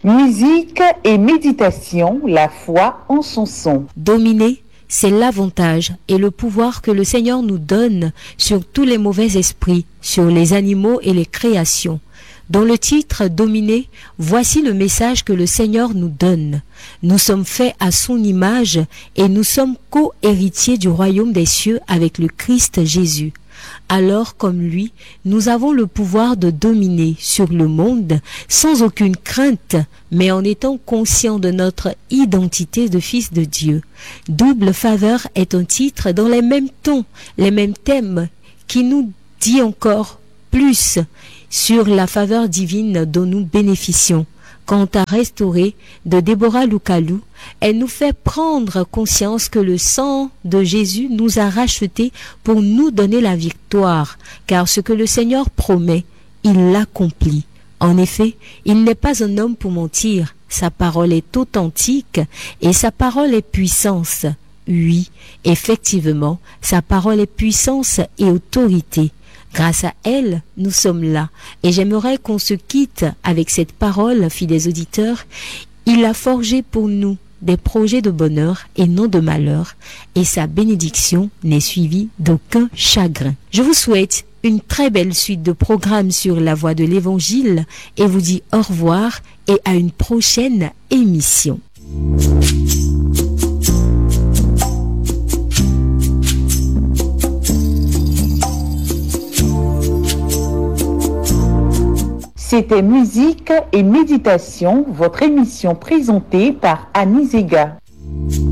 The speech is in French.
Musique et méditation, la foi en son son. Dominer, c'est l'avantage et le pouvoir que le Seigneur nous donne sur tous les mauvais esprits, sur les animaux et les créations. Dans le titre « Dominer », voici le message que le Seigneur nous donne. Nous sommes faits à son image et nous sommes co-héritiers du royaume des cieux avec le Christ Jésus. Alors, comme lui, nous avons le pouvoir de dominer sur le monde sans aucune crainte, mais en étant conscients de notre identité de fils de Dieu. Double faveur est un titre dans les mêmes tons, les mêmes thèmes, qui nous dit encore plus sur la faveur divine dont nous bénéficions. Quant à Restaurer de Déborah Loukalou, elle nous fait prendre conscience que le sang de Jésus nous a rachetés pour nous donner la victoire, car ce que le Seigneur promet, il l'accomplit. En effet, il n'est pas un homme pour mentir, sa parole est authentique et sa parole est puissance. Oui, effectivement, sa parole est puissance et autorité. Grâce à elle, nous sommes là. Et j'aimerais qu'on se quitte avec cette parole, fidèles auditeurs. Il a forgé pour nous des projets de bonheur et non de malheur. Et sa bénédiction n'est suivie d'aucun chagrin. Je vous souhaite une très belle suite de programmes sur la voie de l'Évangile et vous dis au revoir et à une prochaine émission. C'était Musique et méditation, votre émission présentée par Annie Zega.